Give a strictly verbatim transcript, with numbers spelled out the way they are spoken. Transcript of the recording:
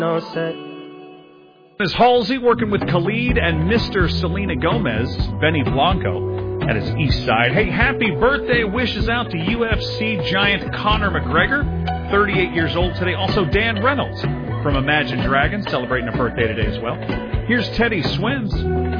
No set. Is Halsey working with Khalid and Mister Selena Gomez, Benny Blanco, at his east side. Hey, happy birthday wishes out to U F C giant Conor McGregor, thirty-eight years old today. Also, Dan Reynolds from Imagine Dragons celebrating a birthday today as well. Here's Teddy Swims.